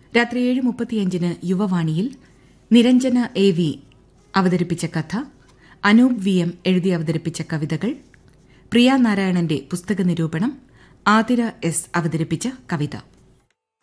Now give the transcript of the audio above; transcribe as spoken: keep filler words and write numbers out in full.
രാത്രി ഏഴ് മുപ്പത്തിയഞ്ചിന് യുവവാണിയിൽ നിരഞ്ജന എ വി അവതരിപ്പിച്ച കഥ, അനൂപ് വി എം എഴുതി അവതരിപ്പിച്ച കവിതകൾ, പ്രിയ നാരായണന്റെ പുസ്തക നിരൂപണം, ആതിര എസ് അവതരിപ്പിച്ച കവിത.